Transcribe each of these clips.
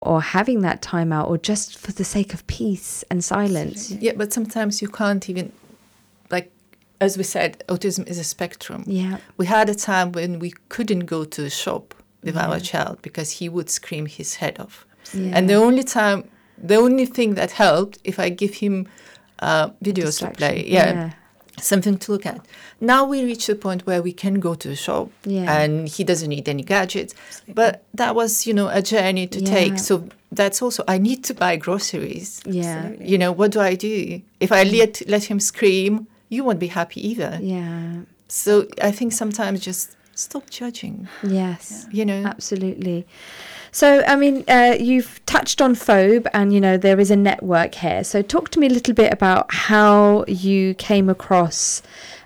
or having that time out, or just for the sake of peace and silence. Yeah, but sometimes you can't even, like, as we said, autism is a spectrum. Yeah. We had a time when we couldn't go to the shop with our child because he would scream his head off. Yeah. And the only thing that helped, if I give him videos to play, something to look at. Now we reach the point where we can go to the shop and he doesn't need any gadgets. But that was, a journey to take. So that's also, I need to buy groceries. Yeah. What do I do? If I let him scream, you won't be happy either. Yeah. So I think sometimes just stop judging. Yes. Absolutely. So, I mean, you've touched on Phobe and, there is a network here. So talk to me a little bit about how you came across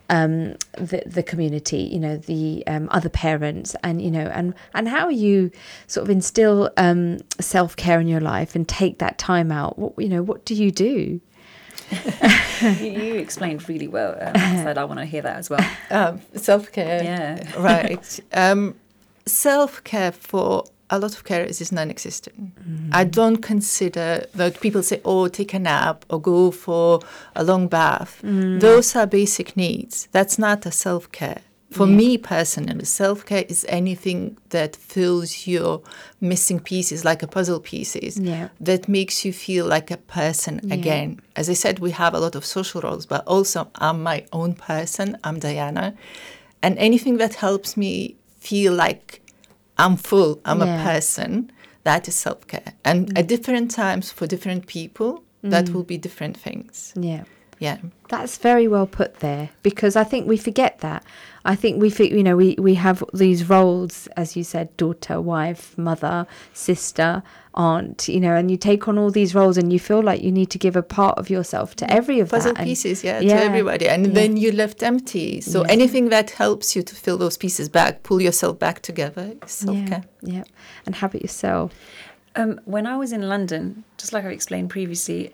the community, the other parents and, and how you sort of instill self-care in your life and take that time out. What do you do? You explained really well. Said I want to hear that as well. Self-care. Yeah. Right. Self-care for a lot of carers is non-existent. I don't consider that people say, take a nap or go for a long bath. Those are basic needs. That's not a self-care. For me personally, self-care is anything that fills your missing pieces, like a puzzle pieces, that makes you feel like a person again. As I said, we have a lot of social roles, but also I'm my own person. I'm Diana. And anything that helps me feel like I'm full, I'm a person, that is self-care. And at different times for different people, that will be different things. Yeah. Yeah. That's very well put there, because I think we forget that. I think we have these roles, as you said, daughter, wife, mother, sister, aunt, and you take on all these roles and you feel like you need to give a part of yourself to every of puzzle that. Pieces, to everybody. And then you're left empty. So anything that helps you to fill those pieces back, pull yourself back together, is self-care. Yeah. And how about yourself? When I was in London, just like I explained previously,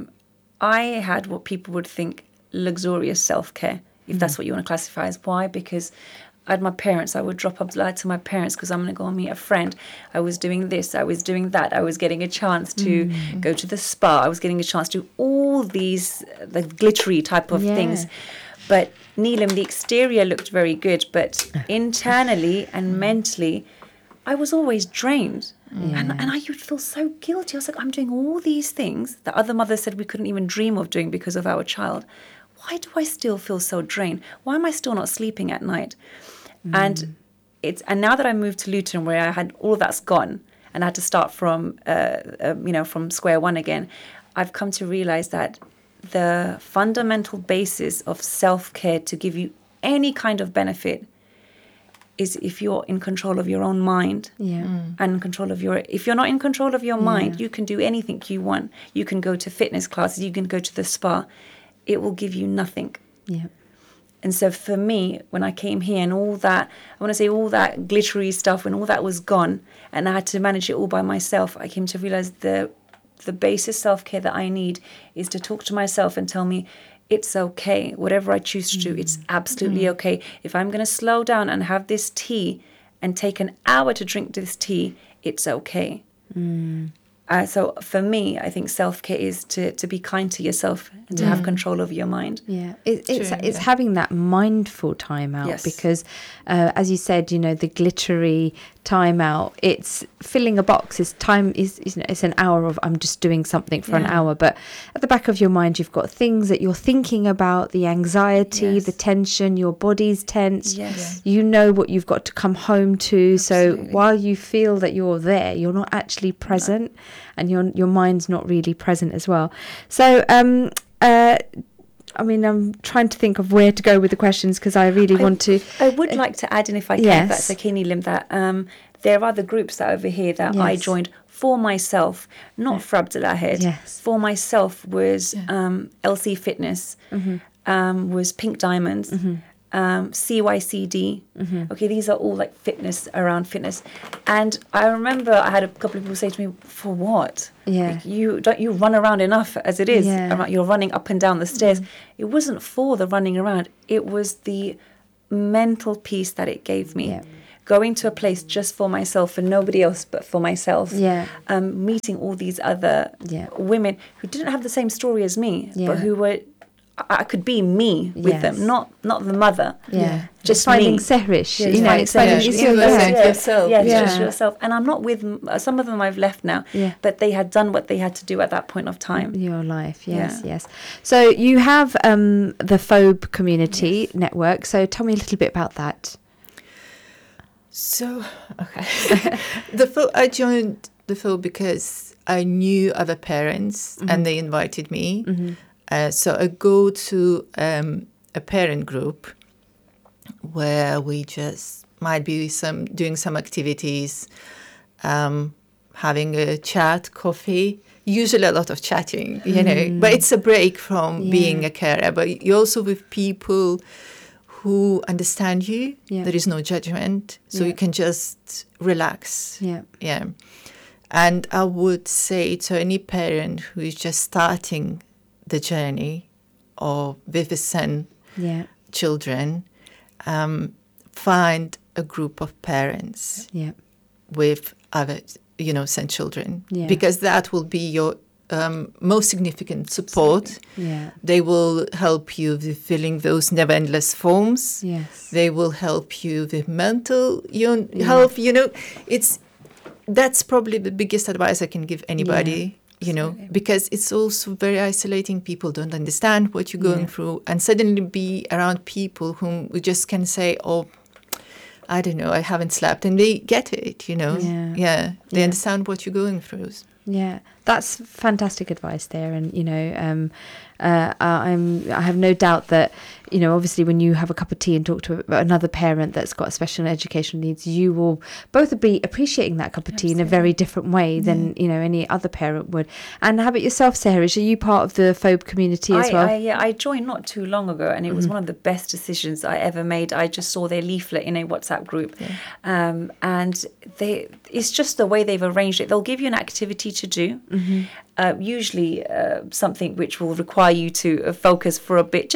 I had what people would think luxurious self-care, if that's what you want to classify as. Why? Because I had my parents. I would drop Abdullah to my parents because I'm going to go and meet a friend. I was doing this. I was doing that. I was getting a chance to go to the spa. I was getting a chance to do all these the glittery type of things. But Neelam, the exterior looked very good, but internally and mentally, I was always drained. And I would feel so guilty. I was like, I'm doing all these things that other mothers said we couldn't even dream of doing because of our child. Why do I still feel so drained? Why am I still not sleeping at night? And now that I moved to Luton, where I had all of that's gone, and I had to start from from square one again, I've come to realize that the fundamental basis of self-care to give you any kind of benefit is if you're in control of your own mind and if you're not in control of your mind, you can do anything you want. You can go to fitness classes, you can go to the spa. It will give you nothing. Yeah. And so for me, when I came here and all that, I want to say all that glittery stuff, when all that was gone and I had to manage it all by myself, I came to realize the basic self-care that I need is to talk to myself and tell me, it's okay. Whatever I choose to do, it's absolutely okay. If I'm going to slow down and have this tea and take an hour to drink this tea, it's okay. So for me, I think self-care is to be kind to yourself and to have control over your mind. Yeah, it's having that mindful time out because, as you said, the glittery time out, it's filling a box. It's an hour of I'm just doing something for an hour. But at the back of your mind, you've got things that you're thinking about, the anxiety, the tension, your body's tense. Yes. You know what you've got to come home to. Absolutely. So while you feel that you're there, you're not actually present. And your mind's not really present as well. So, I'm trying to think of where to go with the questions because I really want to. I would like to add in, if I can, if that's okay, Neelam, that there are other groups that are over here that I joined for myself, not for Abdullah Head. Yes. For myself was LC Fitness, was Pink Diamonds. CYCD. Okay, these are all like fitness, around fitness. And I remember I had a couple of people say to me, for what? Yeah. Like, you run around enough as it is. Yeah. You're running up and down the stairs. It wasn't for the running around. It was the mental peace that it gave me. Yeah. going to a place just for myself, for nobody else but for myself. Yeah. Meeting all these other women who didn't have the same story as me, but who were, I could be me with them, not the mother. Yeah. Just finding me. Sehrish, Yeah, you know, it's finding Sehrish. yourself. Yeah, it's Yeah. just yourself. And I'm not with, some of them I've left now, but they had done what they had to do at that point of time. Your life, yes. So you have the Phobe community network. So tell me a little bit about that. So, okay. I joined the Phobe because I knew other parents and they invited me. So I go to a parent group where we just might be doing some activities, having a chat, coffee, usually a lot of chatting, you know, but it's a break from being a carer. But you're also with people who understand you. Yeah. There is no judgment, so you can just relax. Yeah. And I would say to any parent who is just starting the journey of with his son, children, find a group of parents with other, son children, because that will be your most significant support. They will help you with filling those never-endless forms. They will help you with mental health. That's probably the biggest advice I can give anybody. Because it's also very isolating. People don't understand what you're going through, and suddenly be around people whom we just can say, "Oh, I don't know, I haven't slept," and they get it. They understand what you're going through. Yeah, that's fantastic advice there, and I have no doubt that obviously when you have a cup of tea and talk to another parent that's got special educational needs, you will both be appreciating that cup of tea in a very different way than any other parent would. And how about yourself, Sarah? Are you part of the Phobe community as well? I joined not too long ago, and it was one of the best decisions I ever made. I just saw their leaflet in a WhatsApp group, and it's just the way they've arranged it. They'll give you an activity to do. Usually something which will require you to focus for a bit,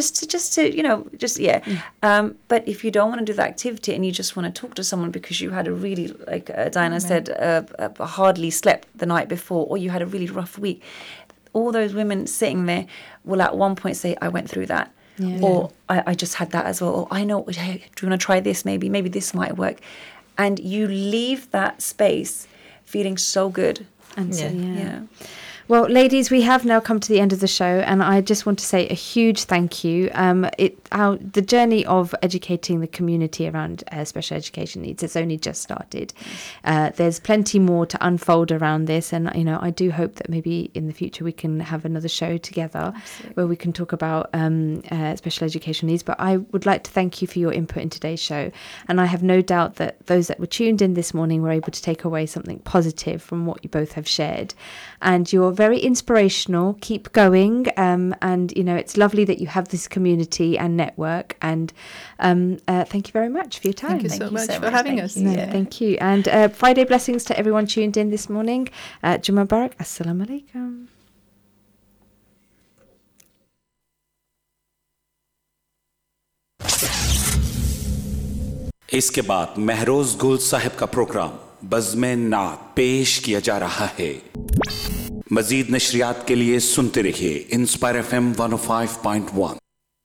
but if you don't want to do the activity and you just want to talk to someone because you had a really, like Diana said, hardly slept the night before, or you had a really rough week, all those women sitting there will at one point say, "I went through that," or I just had that as well, or "I know, hey, do you want to try this? Maybe this might work." And you leave that space feeling so good. And Well, ladies, we have now come to the end of the show, and I just want to say a huge thank you. The journey of educating the community around special education needs has only just started. There's plenty more to unfold around this, and I do hope that maybe in the future we can have another show together where we can talk about special education needs. But I would like to thank you for your input in today's show, and I have no doubt that those that were tuned in this morning were able to take away something positive from what you both have shared. And you're very inspirational. Keep going, and it's lovely that you have this community and network. And thank you very much for your time. Thank you so much for having us. Thank you. And Friday blessings to everyone tuned in this morning. Jummah Mubarak. Assalamu alaikum. इसके बाद महरोज गुल साहिब का programme बज़्मे नात पेश किया जा रहा है। मजीद नशरियात के लिए सुनते रहिए इंस्पायर FM 105.1।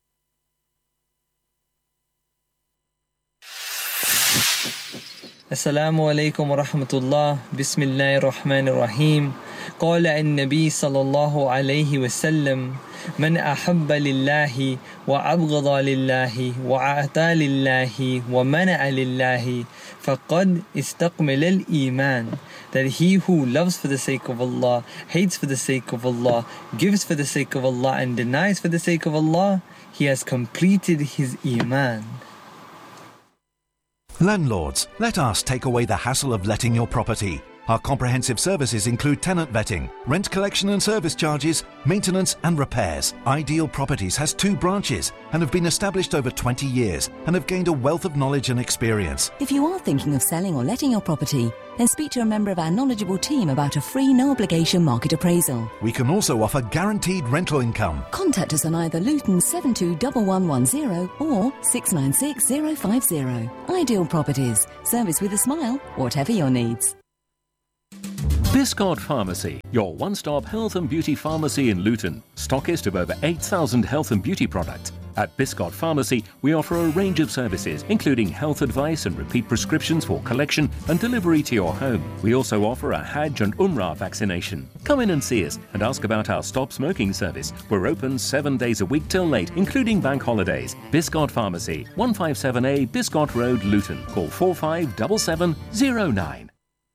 अस्सलामु अलैकुम व रहमतुल्लाह। बिस्मिल्लाहिर रहमानिर रहीम। قال النبي صلى الله عليه وسلم من أحب لله وأبغض لله وأعطى لله ومنع لله فقد استكمل الإيمان. That he who loves for the sake of Allah, hates for the sake of Allah, gives for the sake of Allah and denies for the sake of Allah, he has completed his Iman. Landlords, let us take away the hassle of letting your property. Our comprehensive services include tenant vetting, rent collection and service charges, maintenance and repairs. Ideal Properties has 2 branches and have been established over 20 years and have gained a wealth of knowledge and experience. If you are thinking of selling or letting your property, then speak to a member of our knowledgeable team about a free no-obligation market appraisal. We can also offer guaranteed rental income. Contact us on either Luton 721110 or 696050. Ideal Properties. Service with a smile, whatever your needs. Biscot Pharmacy, your one-stop health and beauty pharmacy in Luton. Stockist of over 8,000 health and beauty products. At Biscot Pharmacy, we offer a range of services, including health advice and repeat prescriptions for collection and delivery to your home. We also offer a Hajj and Umrah vaccination. Come in and see us and ask about our Stop Smoking service. We're open 7 days a week till late, including bank holidays. Biscot Pharmacy, 157A Biscot Road, Luton. Call 457709.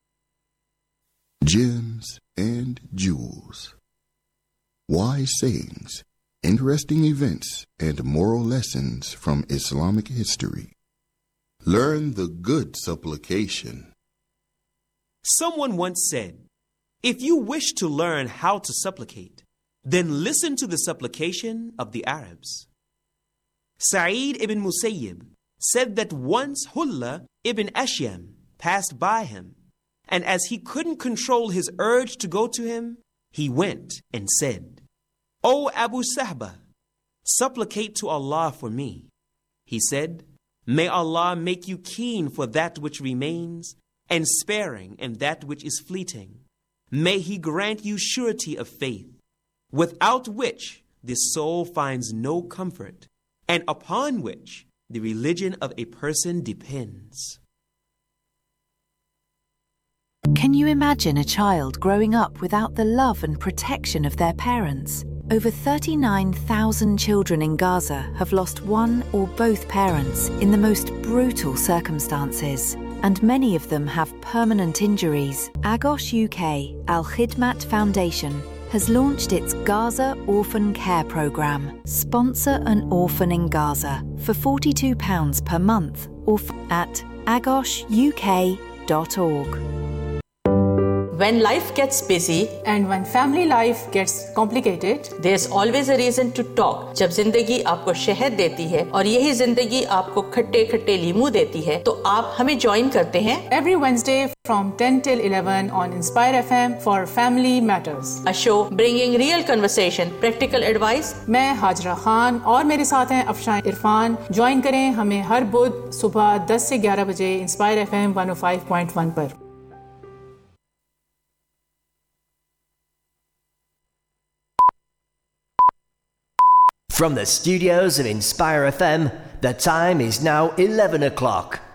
Gems and jewels. Wise sayings, interesting events, and moral lessons from Islamic history. Learn the good supplication. Someone once said, if you wish to learn how to supplicate, then listen to the supplication of the Arabs. Sa'id ibn Musayyib said that once Hulla ibn Ashyam passed by him, and as he couldn't control his urge to go to him, he went and said, O Abu Sahba, supplicate to Allah for me. He said, may Allah make you keen for that which remains and sparing in that which is fleeting. May He grant you surety of faith, without which this soul finds no comfort, and upon which the religion of a person depends. Can you imagine a child growing up without the love and protection of their parents? Over 39,000 children in Gaza have lost one or both parents in the most brutal circumstances, and many of them have permanent injuries. Agos UK Al Khidmat Foundation has launched its Gaza Orphan Care Programme. Sponsor an orphan in Gaza for £42 per month or at agosuk.org. When life gets busy and when family life gets complicated, there's always a reason to talk. जब जिंदगी आपको शहद देती है और यही जिंदगी आपको खट्टे-खट्टे लीमू देती है, तो आप हमें ज्वाइन करते हैं every Wednesday from 10 till 11 on Inspire FM for Family Matters. A show bringing real conversation, practical advice. मैं हाजरा खान और मेरे साथ हैं अफशान इरफान. ज्वाइन करें हमें हर बुध सुबह 10 से 11 बजे Inspire FM 105.1 पर. From the studios of Inspire FM, the time is now 11 o'clock.